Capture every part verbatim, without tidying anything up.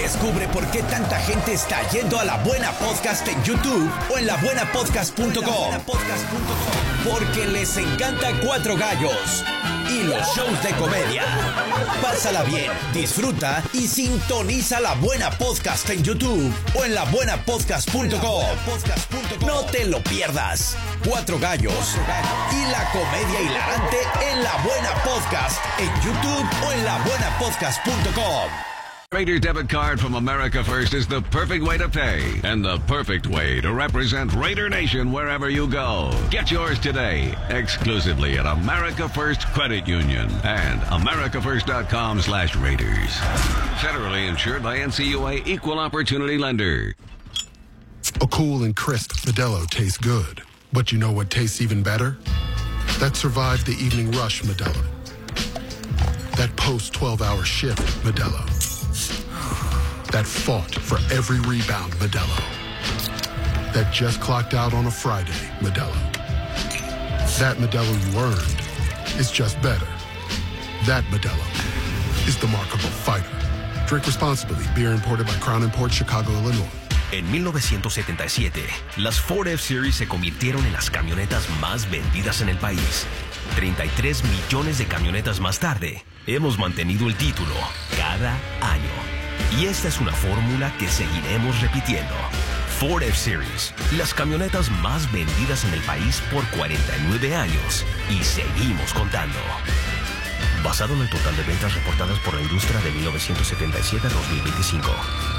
Descubre por qué tanta gente está yendo a La Buena Podcast en YouTube o en la buena podcast punto com. Porque les encanta Cuatro Gallos y los shows de comedia. Pásala bien, disfruta y sintoniza La Buena Podcast en YouTube o en la buena podcast punto com. No te lo pierdas. Cuatro Gallos y la comedia hilarante en La Buena Podcast en YouTube o en la buena podcast punto com. Raiders debit card from America First is the perfect way to pay and the perfect way to represent Raider Nation wherever you go. Get yours today, exclusively at America First Credit Union and america first dot com slash Raiders. Federally insured by N C U A Equal Opportunity Lender. A cool and crisp Modelo tastes good, but you know what tastes even better? That survived the evening rush Modelo. That post twelve hour shift Modelo. That fought for every rebound Modelo. That just clocked out on a Friday Modelo. That Modelo you earned is just better. That Modelo is the markable fighter. Drink responsibly. Beer imported by Crown Imports, Chicago, Illinois. En mil novecientos setenta y siete, las Ford F-Series se convirtieron en las camionetas más vendidas en el país. treinta y tres millones de camionetas más tarde, hemos mantenido el título cada año. Y esta es una fórmula que seguiremos repitiendo. Ford F-Series, las camionetas más vendidas en el país por cuarenta y nueve años. Y seguimos contando. Basado en el total de ventas reportadas por la industria de mil novecientos setenta y siete a dos mil veinticinco.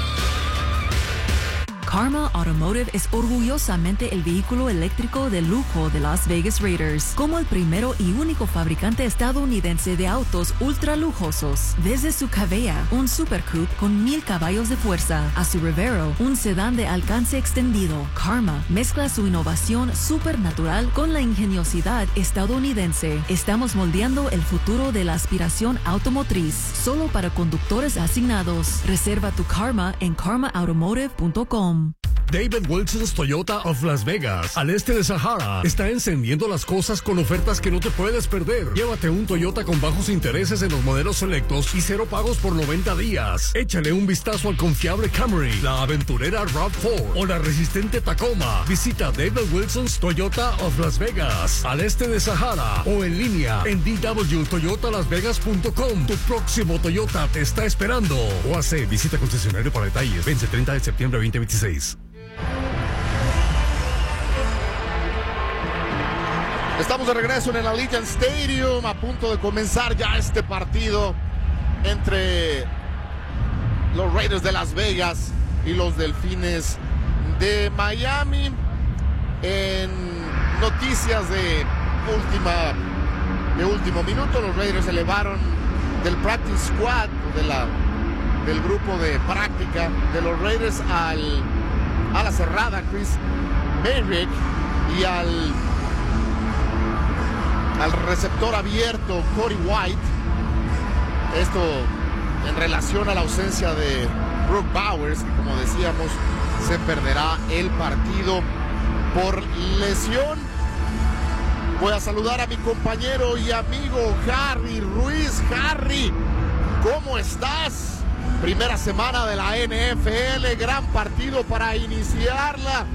Karma Automotive es orgullosamente el vehículo eléctrico de lujo de Las Vegas Raiders, como el primero y único fabricante estadounidense de autos ultra lujosos. Desde su Cavea, un Super Coupe con mil caballos de fuerza, a su Revero, un sedán de alcance extendido, Karma mezcla su innovación supernatural con la ingeniosidad estadounidense. Estamos moldeando el futuro de la aspiración automotriz, solo para conductores asignados. Reserva tu Karma en karma automotive punto com. David Wilson's Toyota of Las Vegas, al este de Sahara, está encendiendo las cosas con ofertas que no te puedes perder. Llévate un Toyota con bajos intereses en los modelos selectos y cero pagos por noventa días. Échale un vistazo al confiable Camry, la aventurera RAV cuatro o la resistente Tacoma. Visita David Wilson's Toyota of Las Vegas, al este de Sahara, o en línea en d w toyota las vegas punto com. Tu próximo Toyota te está esperando. O hace visita concesionario para detalles. Vence treinta de septiembre de veinte veintiséis. Estamos de regreso en el Allegiant Stadium, a punto de comenzar ya este partido entre los Raiders de Las Vegas y los Delfines de Miami. En noticias de última de último minuto, los Raiders elevaron del practice squad, de la, del grupo de práctica de los Raiders al a la cerrada Chris Merrick y al al receptor abierto Cody White. Esto en relación a la ausencia de Brock Bowers, que como decíamos se perderá el partido por lesión. Voy a saludar a mi compañero y amigo Harry Ruiz. Harry, ¿cómo estás? Primera semana de la N F L, gran partido para iniciarla.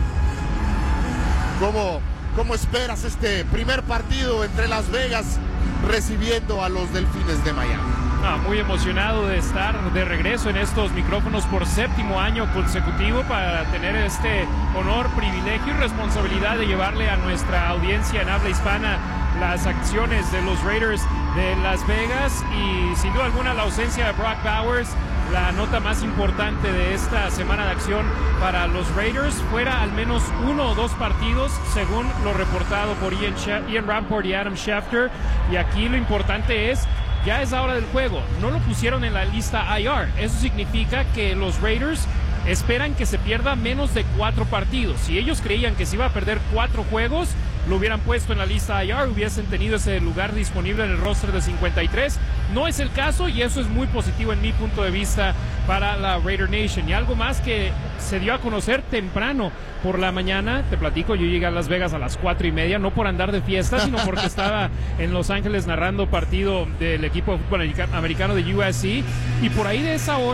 ¿Cómo, cómo esperas este primer partido entre Las Vegas recibiendo a los Delfines de Miami? Ah, muy emocionado de estar de regreso en estos micrófonos por séptimo año consecutivo, para tener este honor, privilegio y responsabilidad de llevarle a nuestra audiencia en habla hispana las acciones de los Raiders de Las Vegas, y sin duda alguna la ausencia de Brock Bowers, la nota más importante de esta semana de acción para los Raiders. Fuera al menos uno o dos partidos, según lo reportado por Ian, She- Ian Rappaport y Adam Schefter, y aquí lo importante es, ya es la hora del juego, no lo pusieron en la lista I R, eso significa que los Raiders esperan que se pierda menos de cuatro partidos. Si ellos creían que se iba a perder cuatro juegos, lo hubieran puesto en la lista I R, hubiesen tenido ese lugar disponible en el roster de cincuenta y tres. No es el caso, y eso es muy positivo en mi punto de vista para la Raider Nation. Y algo más que se dio a conocer temprano por la mañana, te platico, yo llegué a Las Vegas a las cuatro y media, no por andar de fiesta, sino porque estaba en Los Ángeles narrando partido del equipo de fútbol americano de U S C, y por ahí de esa hora